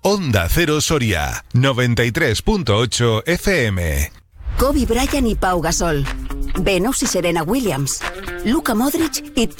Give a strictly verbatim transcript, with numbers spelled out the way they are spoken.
Onda Cero Soria, noventa y tres punto ocho F M. Kobe Bryant y Pau Gasol. Venus y Serena Williams. Luka Modric y